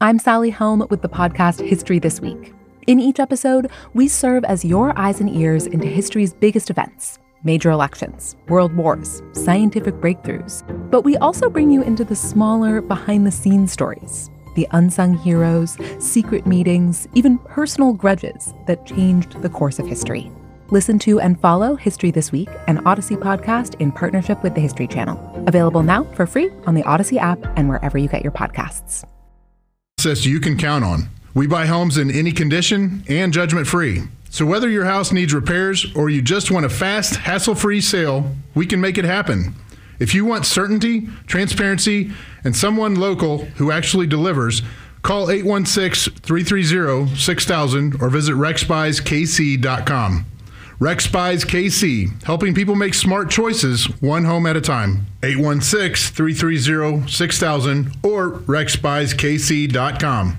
I'm Sally Helm with the podcast History This Week. In each episode, we serve as your eyes and ears into history's biggest events, major elections, world wars, scientific breakthroughs. But we also bring you into the smaller, behind-the-scenes stories, the unsung heroes, secret meetings, even personal grudges that changed the course of history. Listen to and follow History This Week, an Odyssey podcast in partnership with the History Channel. Available now for free on the Odyssey app and wherever you get your podcasts. You can count on. We buy homes in any condition and judgment-free. So whether your house needs repairs or you just want a fast, hassle-free sale, we can make it happen. If you want certainty, transparency, and someone local who actually delivers, call 816-330-6000 or visit rexbuyskc.com. Rex Buys KC, helping people make smart choices one home at a time. 816-330-6000 or rexbuyskc.com.